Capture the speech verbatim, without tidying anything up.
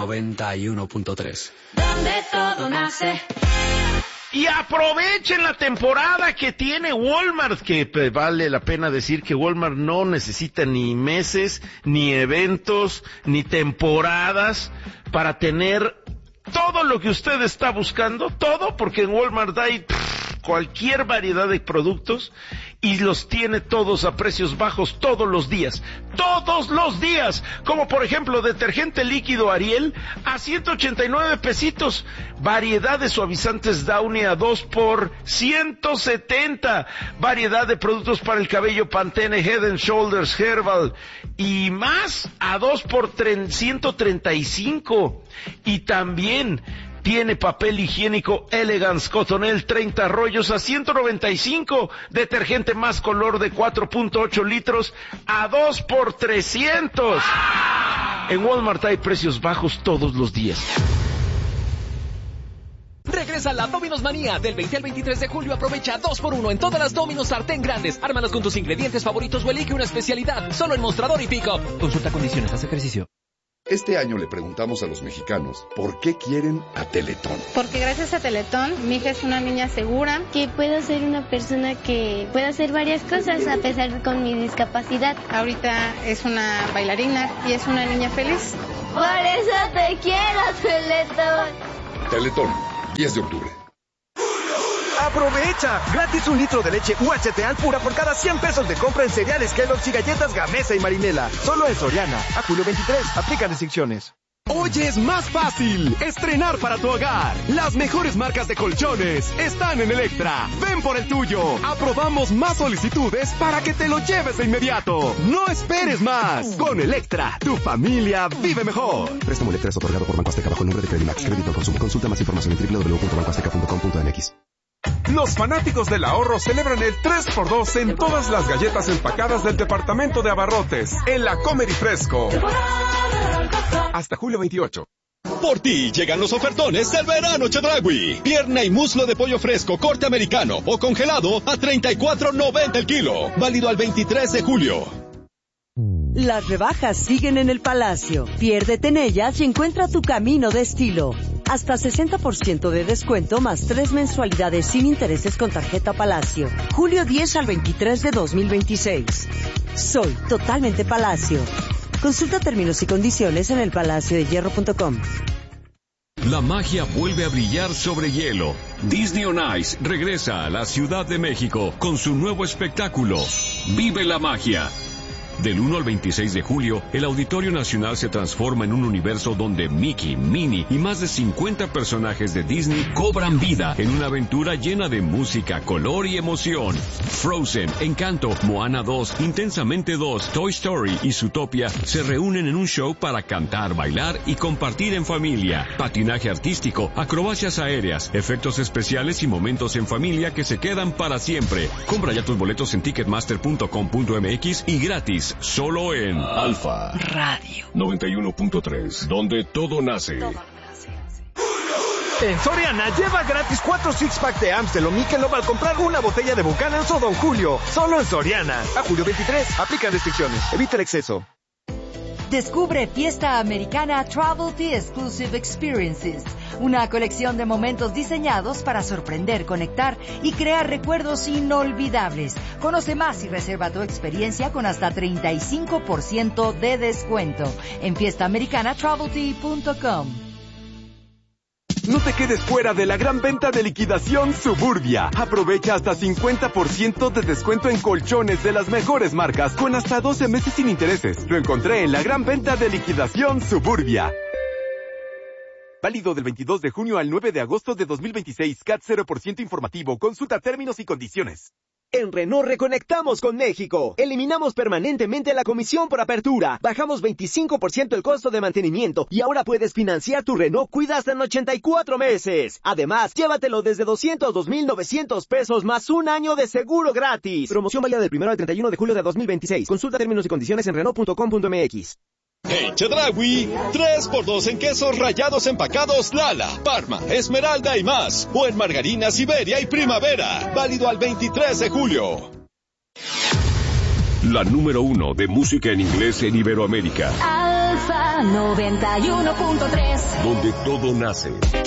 noventa y uno punto tres. Donde todo nace. Y aprovechen la temporada que tiene Walmart, que pues, vale la pena decir que Walmart no necesita ni meses, ni eventos, ni temporadas para tener todo lo que usted está buscando, todo, porque en Walmart hay pff, cualquier variedad de productos y los tiene todos a precios bajos todos los días, todos los días, como por ejemplo detergente líquido Ariel a ciento ochenta y nueve pesitos, variedad de suavizantes Downy a dos por ciento setenta, variedad de productos para el cabello Pantene, Head and Shoulders, Herbal y más a dos por ciento treinta y cinco, y también tiene papel higiénico Elegance Cotonel treinta rollos a ciento noventa y cinco, detergente más color de cuatro punto ocho litros a dos por trescientos. En Walmart hay precios bajos todos los días. Regresa la Domino's Manía. Del veinte al veintitrés de julio aprovecha dos por uno en todas las Domino's sartén grandes. Ármalas con tus ingredientes favoritos o elige una especialidad. Solo en Mostrador y Pico. Consulta condiciones, haz ejercicio. Este año le preguntamos a los mexicanos por qué quieren a Teletón. Porque gracias a Teletón, mi hija es una niña segura. Que puedo ser una persona que pueda hacer varias cosas a pesar de con mi discapacidad. Ahorita es una bailarina y es una niña feliz. Por eso te quiero, Teletón. Teletón, diez de octubre. ¡Aprovecha! Gratis un litro de leche U H T Alpura por cada cien pesos de compra en cereales Kellogg's y galletas Gamesa y Marinela. Solo en Soriana. A julio veintitrés. Aplica restricciones. Hoy es más fácil estrenar para tu hogar. Las mejores marcas de colchones están en Electra. Ven por el tuyo. Aprobamos más solicitudes para que te lo lleves de inmediato. No esperes más. Con Electra, tu familia vive mejor. Préstamo Electra es otorgado por Banco Azteca bajo el nombre de Credimax. Crédito al consumo. Consulta más información en doble u doble u doble u punto banco azteca punto com punto m x. Los fanáticos del ahorro celebran el tres por dos en todas las galletas empacadas del departamento de abarrotes en la Comer y Fresco. Hasta julio veintiocho. Por ti llegan los ofertones del verano Chedraui. Pierna y muslo de pollo fresco, corte americano o congelado a treinta y cuatro noventa el kilo. Válido al veintitrés de julio. Las rebajas siguen en el Palacio. Piérdete en ellas y encuentra tu camino de estilo. Hasta sesenta por ciento de descuento más tres mensualidades sin intereses con tarjeta Palacio. Julio diez al veintitrés de dos mil veintiséis. Soy totalmente Palacio. Consulta términos y condiciones en el palacio de hierro punto com. La magia vuelve a brillar sobre hielo. Disney on Ice regresa a la Ciudad de México con su nuevo espectáculo. Vive la magia. Del uno al veintiséis de julio, el Auditorio Nacional se transforma en un universo donde Mickey, Minnie y más de cincuenta personajes de Disney cobran vida en una aventura llena de música, color y emoción. Frozen, Encanto, Moana dos, Intensamente dos, Toy Story y Zootopia se reúnen en un show para cantar, bailar y compartir en familia. Patinaje artístico, acrobacias aéreas, efectos especiales y momentos en familia que se quedan para siempre. Compra ya tus boletos en ticketmaster punto com punto m x y gratis. Solo en Alfa Radio noventa y uno punto tres, donde todo nace. En Soriana, lleva gratis cuatro six-pack de Amstel o Michelob al comprar una botella de Buchanan's o Don Julio. Solo en Soriana. A julio veintitrés. Aplican restricciones. Evita el exceso. Descubre Fiesta Americana Travel Tea Exclusive Experiences, una colección de momentos diseñados para sorprender, conectar y crear recuerdos inolvidables. Conoce más y reserva tu experiencia con hasta treinta y cinco por ciento de descuento en fiesta americana travel tea punto com. No te quedes fuera de la gran venta de liquidación Suburbia. Aprovecha hasta cincuenta por ciento de descuento en colchones de las mejores marcas con hasta doce meses sin intereses. Lo encontré en la gran venta de liquidación Suburbia. Válido del veintidós de junio al nueve de agosto de dos mil veintiséis. C A T cero por ciento informativo. Consulta términos y condiciones. En Renault reconectamos con México. Eliminamos permanentemente la comisión por apertura. Bajamos veinticinco por ciento el costo de mantenimiento y ahora puedes financiar tu Renault Kwid hasta en ochenta y cuatro meses. Además, llévatelo desde doscientos dos mil novecientos pesos más un año de seguro gratis. Promoción válida del primero al treinta y uno de julio de dos mil veintiséis. Consulta términos y condiciones en renault punto com punto m x. En Chedraui, tres por dos en quesos rallados empacados Lala, Parma, Esmeralda y más. O en margarina Siberia y Primavera. Válido al veintitrés de julio. La número uno de música en inglés en Iberoamérica. Alfa noventa y uno punto tres. Donde todo nace.